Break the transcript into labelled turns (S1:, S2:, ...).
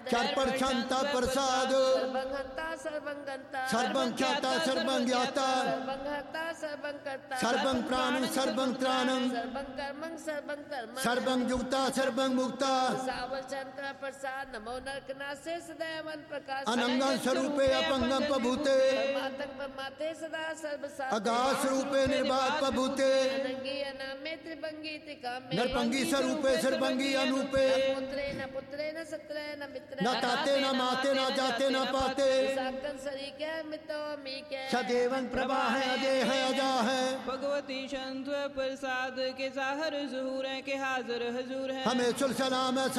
S1: चर्पण क्षमता प्रसाद सर्वं ख्याता सर्वं ज्ञाता सर्वं प्राणं सर्वं त्राणं सर्वं युक्ता सर्वं मुक्ता अनंगं स्वरूपे अपंगं प्रभूते अगाध स्वरूपे निर्वात प्रभूते नरपंगी स्वरूपे सर्वंगी अनूपे न ताते न माते न जाते न पाते सदैवं प्रभा है अजय है अजा है
S2: भगवती शंत्व प्रसाद के साहर ज़हूर है के हाजिर हजूर है
S1: हमें सुल सलाम है।